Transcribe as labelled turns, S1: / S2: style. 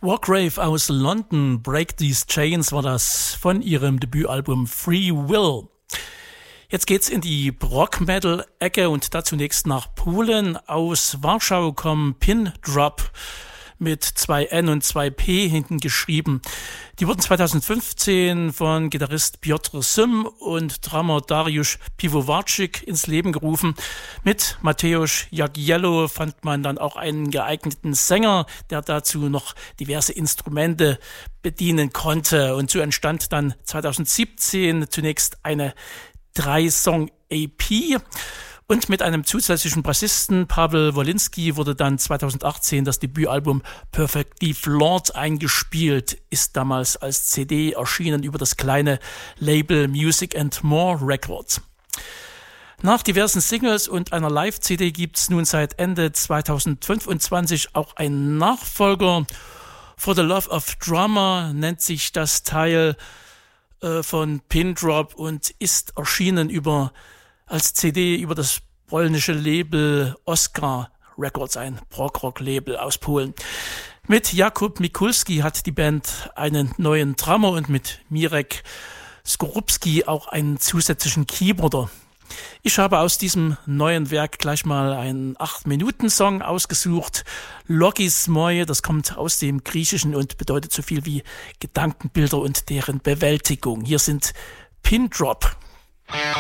S1: Wargrave aus London, Break These Chains war das von ihrem Debütalbum Free Will. Jetzt geht's in die Rock-Metal-Ecke und da zunächst nach Polen. Aus Warschau kommen Pin Drop mit 2 N und 2 P hinten geschrieben. Die wurden 2015 von Gitarrist Piotr Sym und Drummer Dariusz Piwowarczyk ins Leben gerufen. Mit Mateusz Jagiello fand man dann auch einen geeigneten Sänger, der dazu noch diverse Instrumente bedienen konnte. Und so entstand dann 2017 zunächst eine 3-Song-EP. Und mit einem zusätzlichen Bassisten, Paweł Wolinski, wurde dann 2018 das Debütalbum Perfectly Flawed eingespielt, ist damals als CD erschienen über das kleine Label Music and More Records. Nach diversen Singles und einer Live-CD gibt's nun seit Ende 2025 auch einen Nachfolger. For the Love of Drama nennt sich das Teil von Pin Drop und ist erschienen als CD über das polnische Label Oscar Records, ein Prog-Rock-Label aus Polen. Mit Jakub Mikulski hat die Band einen neuen Drummer und mit Mirek Skorupski auch einen zusätzlichen Keyboarder. Ich habe aus diesem neuen Werk gleich mal einen 8-Minuten-Song ausgesucht. Logismoi, das kommt aus dem Griechischen und bedeutet so viel wie Gedankenbilder und deren Bewältigung. Hier sind Pin Drop.